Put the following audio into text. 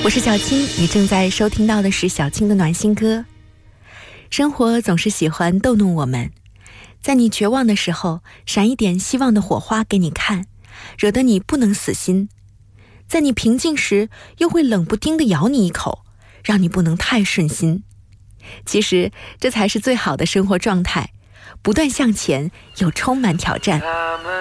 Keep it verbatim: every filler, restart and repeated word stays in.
我是小青，你正在收听到的是小青的暖心歌。生活总是喜欢逗弄我们，在你绝望的时候，闪一点希望的火花给你看，惹得你不能死心；在你平静时，又会冷不丁地咬你一口，让你不能太顺心。其实这才是最好的生活状态，不断向前，又充满挑战。